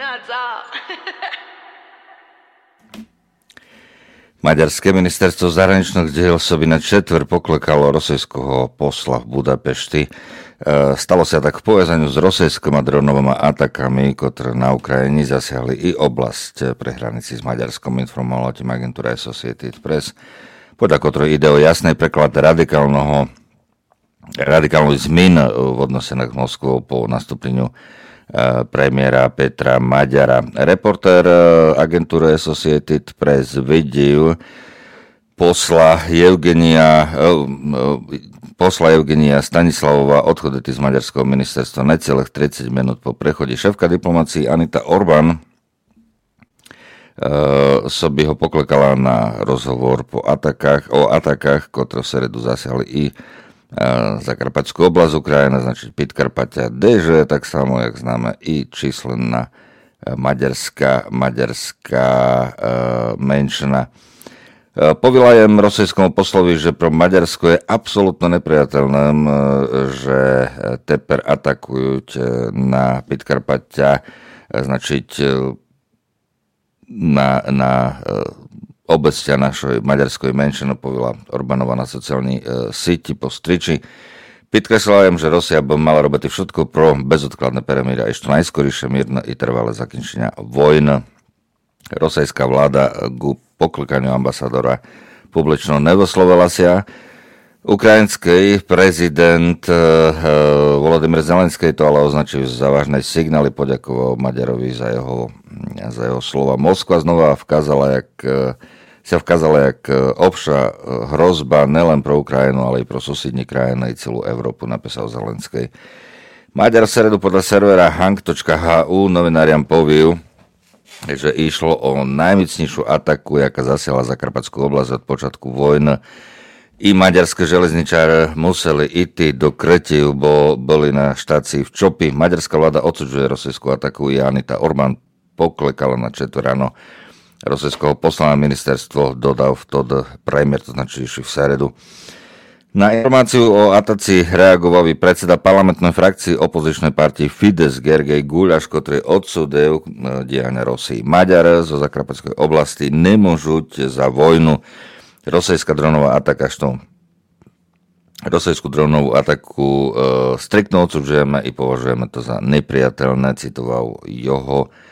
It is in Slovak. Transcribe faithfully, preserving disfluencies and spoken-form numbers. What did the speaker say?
Maďarské ministerstvo zahraničných diel soby na četver poklekalo rosejského posla v Budapešti. Stalo sa tak v povezaniu s rosejskými dronovými atakami, ktoré na Ukrajine zasiahli i oblasť pri hranici s Maďarskom, informovala tým agentúra Associated Press, podľa ktorej ide o jasný preklad radikálneho radikálnych zmien v odnosenách s Moskvou po nastúpeniu premiéra Petra Maďara. Reportér agentúry Associated Press videl posla Evgenia, posla Evgenia Stanislavova odchodety z maďarského ministerstva necelých tridsať minút po prechode. Šéfka diplomácie Anita Orbán soby ho poklekala na rozhovor po atakách, o atakách, ktoré v stredu zasiahli i Zakarpatskú oblasť Ukrajina, znači Podkarpatia, Deže, tak samo, jak známe, i číslená maďarská, maďarská e, menšina. E, Povilajem rosejskému poslovi, že pro Maďarsko je absolútne nepriateľné, že teper atakujú na Podkarpatia, značiť na, na obecťa našej maďarskej menšiny, povila Orbánova na sociálnej e, síti po striči. Podkreslila že Rosia by mala robiť všetko pro bezodkladné peremíria ešte najskorejšie mírne i trvalé zakončenia vojny. Rosejská vláda ku poklekaniu ambasadora publično nevoslovila sa. Ukrajinský prezident e, Volodymyr Zelenský to ale označil za vážne signály, poďakoval Maďarovi za jeho, za jeho slova. Moskva znova vkázala, jak sa vkázala jak obša hrozba nelen pro Ukrajinu, ale i pro susední krajiny i celú Európu, napísal Zelenský. Maďar v stredu podľa servera hang bodka h u novináriam poviu, že išlo o najmocnejšiu ataku, jaká zasiahla Zakarpatskú oblasť od počiatku vojny. I maďarské železničáre museli ísť do Krytiev, bo boli na štácii v Čopi. Maďarská vláda odsudzuje rosejskú ataku i Anita Orbán poklekala na četver ráno rosejského posla na ministerstvo, dodal vtedy premiér, to znači v stredu. Na informáciu o ataci reagoval i predseda parlamentnej frakcii opozičnej partii Fides Gergely Guľaš, ktorý odsúdil diania Rosii. Maďar zo Zakarpatskej oblasti nemôžu za vojnu. Rosejská dronová ataka, što rosejskú dronovú ataku e, striktno odsudzujeme i považujeme to za nepriateľné, citoval jeho